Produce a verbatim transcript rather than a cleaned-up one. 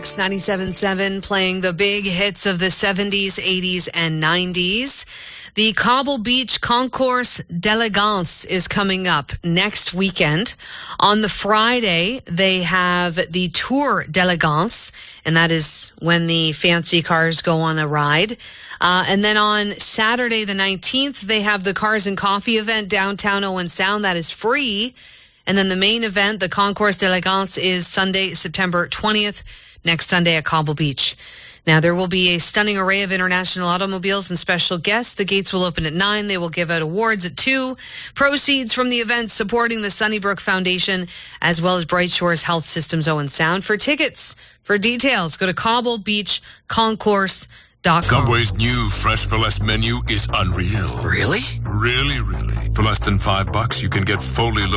ninety-seven point seven playing the big hits of the seventies, eighties, and nineties. The Cobble Beach Concours d'Elegance is coming up next weekend. On the Friday, they have the Tour d'Elegance, and that is when the fancy cars go on a ride. Uh, and then on Saturday the nineteenth, they have the Cars and Coffee event downtown Owen Sound. That is free. And then the main event, the Concours d'Elegance, is Sunday, September twentieth, next Sunday at Cobble Beach. Now, there will be a stunning array of international automobiles and special guests. The gates will open at nine. They will give out awards at two. Proceeds from the event supporting the Sunnybrook Foundation, as well as Bright Shores Health Systems Owen Sound. For tickets, for details, go to cobble beach concourse dot com. Subway's new Fresh for Less menu is unreal. Really? Really, really. For less than five bucks, you can get fully